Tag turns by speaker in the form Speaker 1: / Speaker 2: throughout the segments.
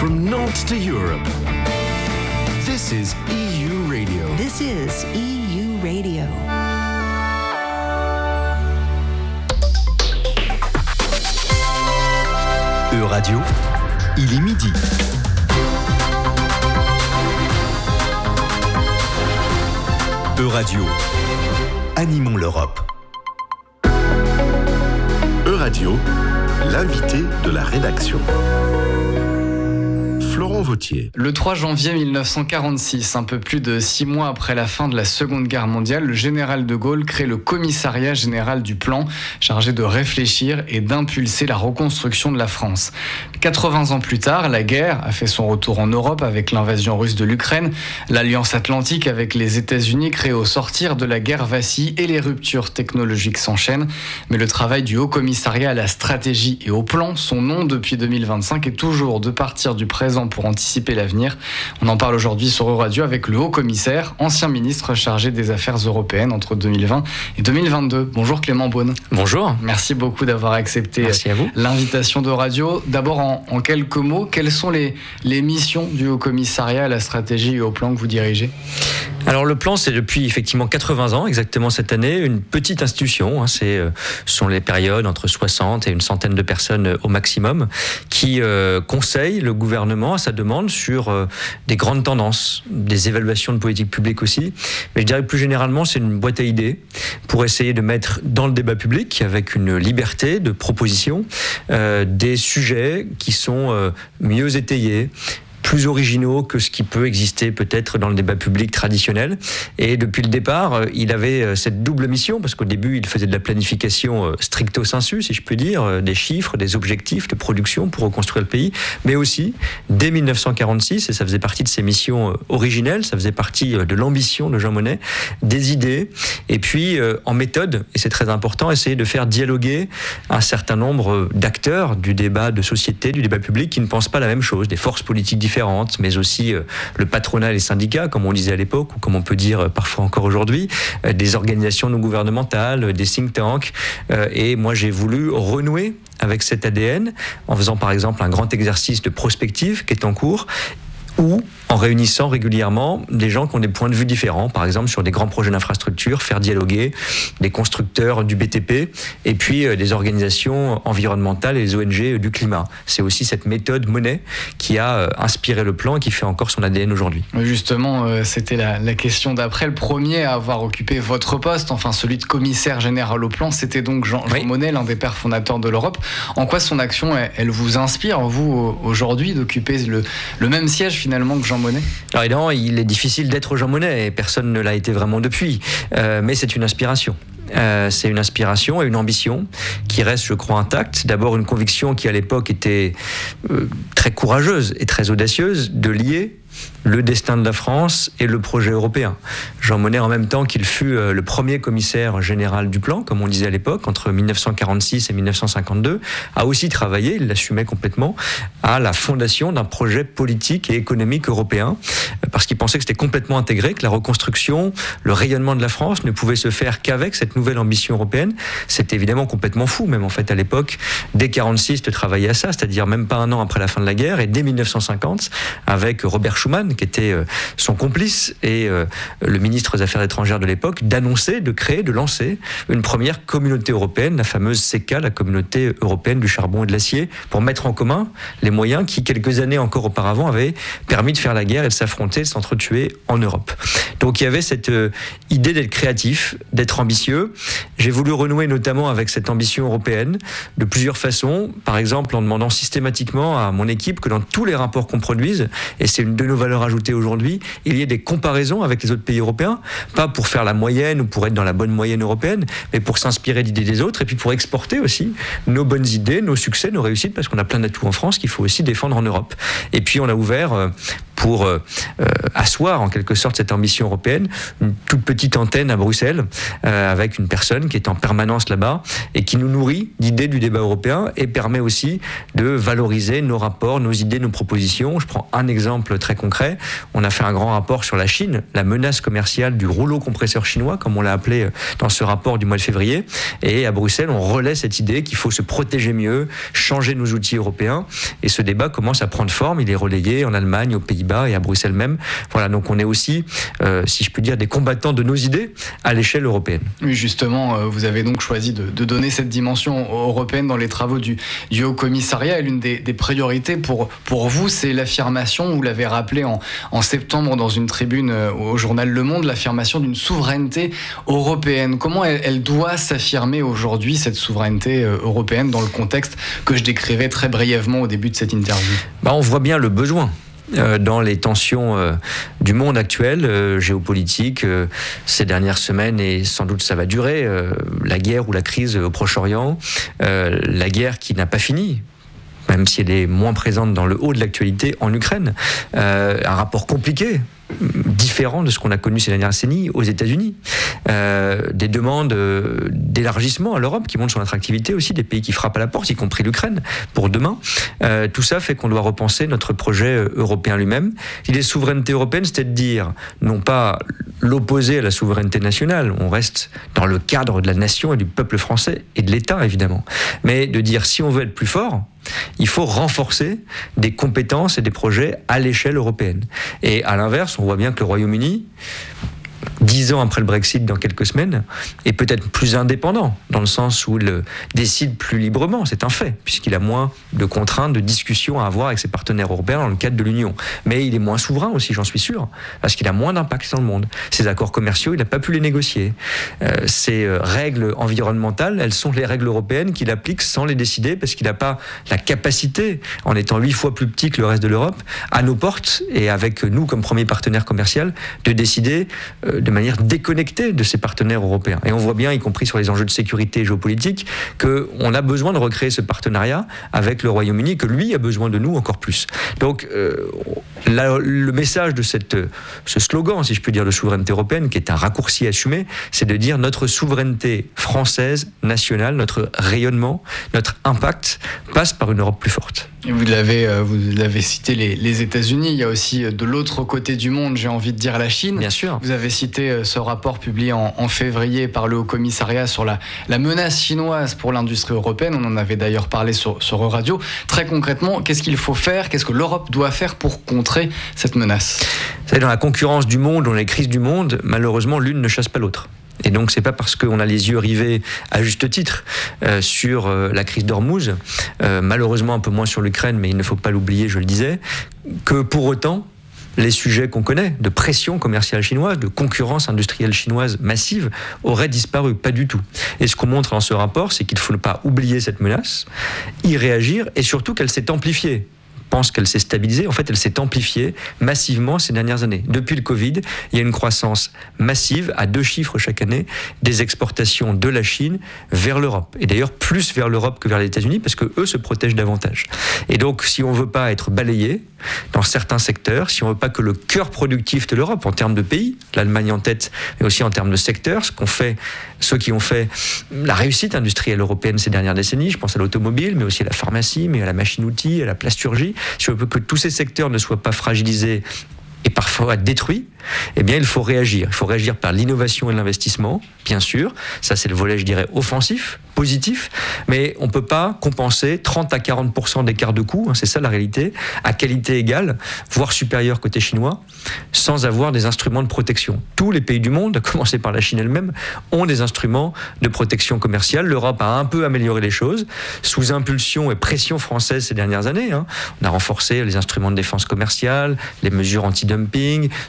Speaker 1: From Nantes to Europe, this is EU Radio.
Speaker 2: This is EU Radio.
Speaker 1: E-Radio, il est midi. E-Radio, animons l'Europe. E-Radio, l'invité de la rédaction. Florent Vautier.
Speaker 3: Le 3 janvier 1946, un peu plus de 6 mois après la fin de la Seconde Guerre mondiale, le général de Gaulle crée le Commissariat général du plan, chargé de réfléchir et d'impulser la reconstruction de la France. 80 ans plus tard, la guerre a fait son retour en Europe avec l'invasion russe de l'Ukraine. L'Alliance Atlantique avec les États-Unis créée au sortir de la guerre vacille et les ruptures technologiques s'enchaînent. Mais le travail du Haut Commissariat à la stratégie et au plan, son nom depuis 2025 est toujours de partir du présent pour anticiper l'avenir. On en parle aujourd'hui sur E-Radio avec le Haut Commissaire, ancien ministre chargé des Affaires européennes entre 2020 et 2022. Bonjour Clément Beaune.
Speaker 4: Bonjour.
Speaker 3: Merci beaucoup d'avoir accepté l'invitation de Radio. D'abord, en quelques mots, quelles sont les missions du Haut Commissariat à la stratégie et au plan que vous dirigez ?
Speaker 4: Alors le plan, c'est depuis effectivement 80 ans, exactement cette année, une petite institution. Ce sont les périodes entre 60 et une centaine de personnes au maximum qui conseillent le gouvernement à sa demande sur des grandes tendances, des évaluations de politique publique aussi. Mais je dirais que plus généralement, c'est une boîte à idées pour essayer de mettre dans le débat public, avec une liberté de proposition, des sujets qui sont mieux étayés, plus originaux que ce qui peut exister peut-être dans le débat public traditionnel. Et depuis le départ, il avait cette double mission, parce qu'au début, il faisait de la planification stricto sensu, si je peux dire, des chiffres, des objectifs de production pour reconstruire le pays, mais aussi, dès 1946, et ça faisait partie de ses missions originelles, ça faisait partie de l'ambition de Jean Monnet, des idées, et puis en méthode, et c'est très important, essayer de faire dialoguer un certain nombre d'acteurs du débat de société, du débat public, qui ne pensent pas la même chose, des forces politiques différentes, mais aussi le patronat et les syndicats, comme on disait à l'époque, ou comme on peut dire parfois encore aujourd'hui, des organisations non gouvernementales, des think tanks. Et moi, j'ai voulu renouer avec cet ADN en faisant par exemple un grand exercice de prospective qui est en cours, ou en réunissant régulièrement des gens qui ont des points de vue différents, par exemple sur des grands projets d'infrastructure, faire dialoguer des constructeurs du BTP et puis des organisations environnementales et les ONG du climat. C'est aussi cette méthode Monnet qui a inspiré le plan et qui fait encore son ADN aujourd'hui.
Speaker 3: Justement, c'était la question d'après. Le premier à avoir occupé votre poste, enfin celui de commissaire général au plan, c'était donc Jean Monnet, l'un des pères fondateurs de l'Europe. En quoi son action, elle vous inspire, vous, aujourd'hui, d'occuper le même siège finalement que Jean Monnet ?
Speaker 4: Alors évidemment, il est difficile d'être Jean Monnet et personne ne l'a été vraiment depuis, mais c'est une inspiration. C'est une inspiration et une ambition qui reste, je crois, intacte. D'abord, une conviction qui, à l'époque, était très courageuse et très audacieuse de lier le destin de la France et le projet européen. Jean Monnet, en même temps qu'il fut le premier commissaire général du plan, comme on disait à l'époque, entre 1946 et 1952, a aussi travaillé, il l'assumait complètement, à la fondation d'un projet politique et économique européen, parce qu'il pensait que c'était complètement intégré, que la reconstruction, le rayonnement de la France ne pouvait se faire qu'avec cette nouvelle ambition européenne. C'était évidemment complètement fou, même en fait à l'époque, dès 1946, de travailler à ça, c'est-à-dire même pas un an après la fin de la guerre, et dès 1950, avec Robert Schuman, qui était son complice et le ministre des Affaires étrangères de l'époque, d'annoncer, de créer, de lancer une première communauté européenne, la fameuse CECA, la communauté européenne du charbon et de l'acier, pour mettre en commun les moyens qui, quelques années encore auparavant, avaient permis de faire la guerre et de s'affronter, de s'entretuer en Europe. Donc il y avait cette idée d'être créatif, d'être ambitieux. J'ai voulu renouer notamment avec cette ambition européenne de plusieurs façons, par exemple en demandant systématiquement à mon équipe que dans tous les rapports qu'on produise, et c'est une de nos valeurs ajoutées aujourd'hui, il y ait des comparaisons avec les autres pays européens, pas pour faire la moyenne ou pour être dans la bonne moyenne européenne, mais pour s'inspirer d'idées des autres et puis pour exporter aussi nos bonnes idées, nos succès, nos réussites, parce qu'on a plein d'atouts en France qu'il faut aussi défendre en Europe. Et puis on a ouvert pour asseoir en quelque sorte cette ambition européenne, une toute petite antenne à Bruxelles, avec une personne qui est en permanence là-bas et qui nous nourrit d'idées du débat européen et permet aussi de valoriser nos rapports, nos idées, nos propositions. Je prends un exemple très concret. On a fait un grand rapport sur la Chine, la menace commerciale du rouleau compresseur chinois, comme on l'a appelé dans ce rapport du mois de février. Et à Bruxelles, on relaie cette idée qu'il faut se protéger mieux, changer nos outils européens. Et ce débat commence à prendre forme. Il est relayé en Allemagne, aux Pays-Bas et à Bruxelles même. Voilà, donc on est aussi, si je puis dire, des combattants de nos idées à l'échelle européenne.
Speaker 3: Oui, justement, vous avez donc choisi de donner cette dimension européenne dans les travaux du Haut Commissariat. Et l'une des priorités pour vous, c'est l'affirmation, vous l'avez rappelé en septembre dans une tribune au journal Le Monde, l'affirmation d'une souveraineté européenne. Comment elle doit s'affirmer aujourd'hui, cette souveraineté européenne, dans le contexte que je décrivais très brièvement au début de cette interview?
Speaker 4: On voit bien le besoin. Dans les tensions du monde actuel, géopolitique, ces dernières semaines, et sans doute ça va durer, la guerre ou la crise au Proche-Orient, la guerre qui n'a pas fini, même si elle est moins présente dans le haut de l'actualité en Ukraine, un rapport compliqué, différent de ce qu'on a connu ces dernières décennies aux États-Unis, des demandes d'élargissement à l'Europe qui montrent son attractivité aussi, des pays qui frappent à la porte, y compris l'Ukraine, pour demain. Tout ça fait qu'on doit repenser notre projet européen lui-même. L'idée de souveraineté européenne, c'était de dire, non pas l'opposer à la souveraineté nationale, on reste dans le cadre de la nation et du peuple français et de l'État évidemment, mais de dire si on veut être plus fort, il faut renforcer des compétences et des projets à l'échelle européenne. Et à l'inverse, on voit bien que le Royaume-Uni, 10 ans après le Brexit dans quelques semaines, est peut-être plus indépendant, dans le sens où il décide plus librement, c'est un fait, puisqu'il a moins de contraintes, de discussions à avoir avec ses partenaires européens dans le cadre de l'Union. Mais il est moins souverain aussi, j'en suis sûr, parce qu'il a moins d'impact dans le monde. Ses accords commerciaux, il n'a pas pu les négocier. Ses règles environnementales, elles sont les règles européennes qu'il applique sans les décider, parce qu'il n'a pas la capacité, en étant 8 fois plus petit que le reste de l'Europe, à nos portes, et avec nous comme premier partenaire commercial, de décider de manière déconnectée de ses partenaires européens. Et on voit bien, y compris sur les enjeux de sécurité géopolitique, qu'on a besoin de recréer ce partenariat avec le Royaume-Uni, que lui a besoin de nous encore plus. Donc, le message de ce slogan, si je peux dire, de souveraineté européenne, qui est un raccourci assumé, c'est de dire notre souveraineté française, nationale, notre rayonnement, notre impact passe par une Europe plus forte.
Speaker 3: Et vous l'avez cité, les États-Unis. Il y a aussi de l'autre côté du monde, j'ai envie de dire, la Chine.
Speaker 4: Bien sûr.
Speaker 3: Vous avez cité ce rapport publié en février par le Haut Commissariat sur la menace chinoise pour l'industrie européenne. On en avait d'ailleurs parlé sur Radio. Très concrètement, qu'est-ce qu'il faut faire? Qu'est-ce que l'Europe doit faire pour contrer cette menace?
Speaker 4: Vous savez, dans la concurrence du monde, dans les crises du monde, malheureusement, l'une ne chasse pas l'autre. Et donc, c'est pas parce qu'on a les yeux rivés, à juste titre, sur la crise d'Ormuz, malheureusement un peu moins sur l'Ukraine, mais il ne faut pas l'oublier, je le disais, que pour autant, les sujets qu'on connaît, de pression commerciale chinoise, de concurrence industrielle chinoise massive, auraient disparu. Pas du tout. Et ce qu'on montre dans ce rapport, c'est qu'il ne faut pas oublier cette menace, y réagir, et surtout qu'elle s'est amplifiée. Pense qu'elle s'est stabilisée, en fait elle s'est amplifiée massivement ces dernières années. Depuis le Covid, il y a une croissance massive, à 2 chiffres chaque année, des exportations de la Chine vers l'Europe. Et d'ailleurs plus vers l'Europe que vers les États-Unis, parce qu'eux se protègent davantage. Et donc si on ne veut pas être balayé dans certains secteurs, si on ne veut pas que le cœur productif de l'Europe, en termes de pays, l'Allemagne en tête, mais aussi en termes de secteurs, ceux qui ont fait la réussite industrielle européenne ces dernières décennies, je pense à l'automobile, mais aussi à la pharmacie, mais à la machine-outil, à la plasturgie, si on veut que tous ces secteurs ne soient pas fragilisés et parfois détruits, eh bien il faut réagir. Il faut réagir par l'innovation et l'investissement, bien sûr. Ça c'est le volet, je dirais, offensif, positif, mais on ne peut pas compenser 30 à 40% d'écart de coût, c'est ça la réalité, à qualité égale, voire supérieure côté chinois, sans avoir des instruments de protection. Tous les pays du monde, à commencer par la Chine elle-même, ont des instruments de protection commerciale. L'Europe a un peu amélioré les choses, sous impulsion et pression française ces dernières années. On a renforcé les instruments de défense commerciale, les mesures anti-dumping, ce qu'on appelle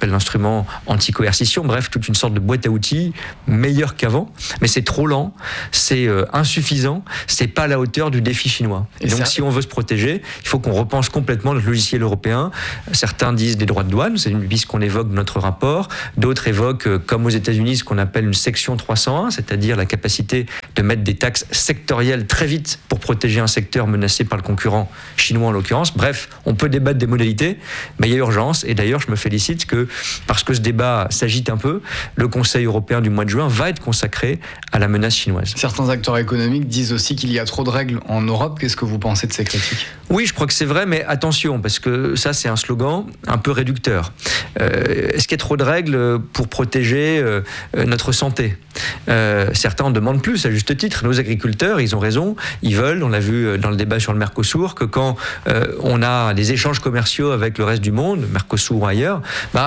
Speaker 4: appelle l'instrument anti-coercition, bref, toute une sorte de boîte à outils meilleure qu'avant, mais c'est trop lent, c'est insuffisant, c'est pas à la hauteur du défi chinois. Et donc si on veut se protéger, il faut qu'on repense complètement notre logiciel européen. Certains disent des droits de douane, c'est une piste qu'on évoque dans notre rapport, d'autres évoquent, comme aux États-Unis, ce qu'on appelle une section 301, c'est-à-dire la capacité de mettre des taxes sectorielles très vite pour protéger un secteur menacé par le concurrent chinois en l'occurrence. Bref, on peut débattre des modalités, mais il y a urgence. Et d'ailleurs, je me félicite que, parce que ce débat s'agite un peu, le Conseil européen du mois de juin va être consacré à la menace chinoise.
Speaker 3: Certains acteurs économiques disent aussi qu'il y a trop de règles en Europe. Qu'est-ce que vous pensez de ces critiques ?
Speaker 4: Oui, je crois que c'est vrai, mais attention, parce que ça, c'est un slogan un peu réducteur. Est-ce qu'il y a trop de règles pour protéger notre santé ? Certains en demandent plus, à juste titre. Nos agriculteurs, ils ont raison, ils veulent, on l'a vu dans le débat sur le Mercosur, que quand on a des échanges commerciaux avec le reste du monde, Mercosur ou ailleurs,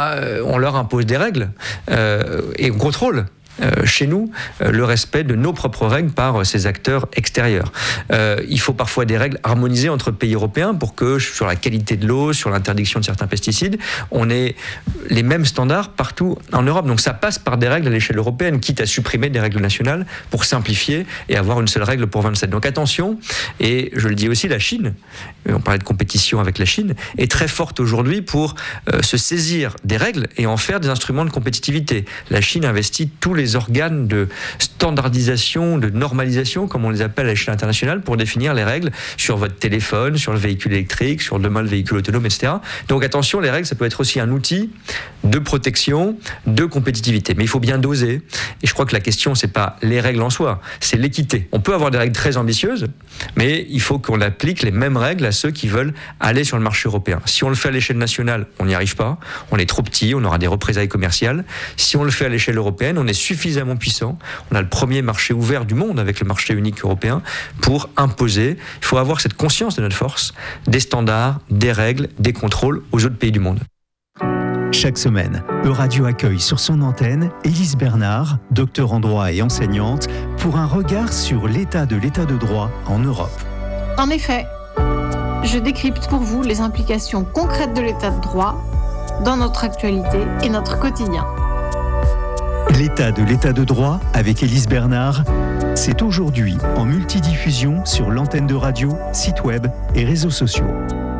Speaker 4: on leur impose des règles et on contrôle. Chez nous, le respect de nos propres règles par ces acteurs extérieurs. Il faut parfois des règles harmonisées entre pays européens pour que sur la qualité de l'eau, sur l'interdiction de certains pesticides, on ait les mêmes standards partout en Europe. Donc ça passe par des règles à l'échelle européenne, quitte à supprimer des règles nationales pour simplifier et avoir une seule règle pour 27. Donc attention, et je le dis aussi, la Chine, on parlait de compétition avec la Chine, est très forte aujourd'hui pour se saisir des règles et en faire des instruments de compétitivité. La Chine investit tous les organes de standardisation, de normalisation, comme on les appelle à l'échelle internationale, pour définir les règles sur votre téléphone, sur le véhicule électrique, sur demain le véhicule autonome, etc. Donc attention, les règles, ça peut être aussi un outil de protection, de compétitivité. Mais il faut bien doser. Et je crois que la question, c'est pas les règles en soi, c'est l'équité. On peut avoir des règles très ambitieuses, mais il faut qu'on applique les mêmes règles à ceux qui veulent aller sur le marché européen. Si on le fait à l'échelle nationale, on n'y arrive pas. On est trop petit, on aura des représailles commerciales. Si on le fait à l'échelle européenne, on est suffisamment puissant. On a le premier marché ouvert du monde avec le marché unique européen pour imposer. Il faut avoir cette conscience de notre force, des standards, des règles, des contrôles aux autres pays du monde.
Speaker 5: Chaque semaine, Euradio accueille sur son antenne Élise Bernard, docteur en droit et enseignante, pour un regard sur l'état de droit en Europe.
Speaker 6: En effet, je décrypte pour vous les implications concrètes de l'état de droit dans notre actualité et notre quotidien.
Speaker 5: L'état de droit avec Élise Bernard, c'est aujourd'hui en multidiffusion sur l'antenne de radio, site web et réseaux sociaux.